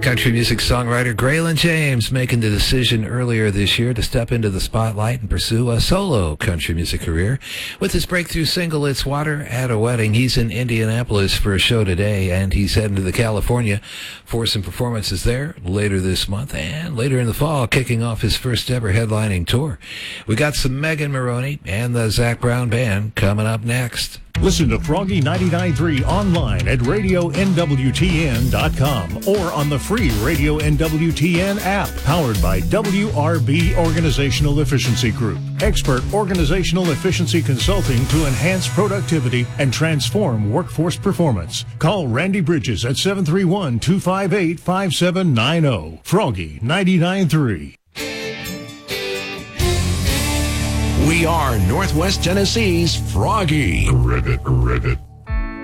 Country music songwriter Graylin James making the decision earlier this year to step into the spotlight and pursue a solo country music career. With his breakthrough single, It's Water at a Wedding, he's in Indianapolis for a show today, and he's heading to California for some performances there later this month and later in the fall, kicking off his first ever headlining tour. We got some Megan Maroney and the Zac Brown Band coming up next. Listen to Froggy 99.3 online at RadioNWTN.com or on the free Radio NWTN app, powered by WRB Organizational Efficiency Group. Expert organizational efficiency consulting to enhance productivity and transform workforce performance. Call Randy Bridges at 731-258-5790. Froggy 99.3. We are Northwest Tennessee's Froggy. Ribbit.